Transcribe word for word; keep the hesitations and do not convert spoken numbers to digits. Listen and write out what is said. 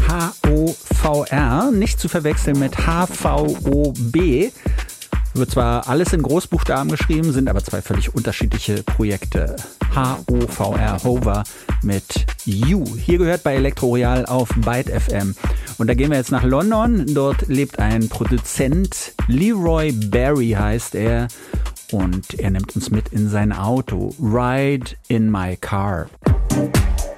H O V R, nicht zu verwechseln mit H V O B. Wird zwar alles in Großbuchstaben geschrieben, sind aber zwei völlig unterschiedliche Projekte. H O V R, Hover mit You. Hier gehört bei Elektro Royal auf Byte F M. Und da gehen wir jetzt nach London. Dort lebt ein Produzent, Leroy Barry heißt er. Und er nimmt uns mit in sein Auto. Ride in my car.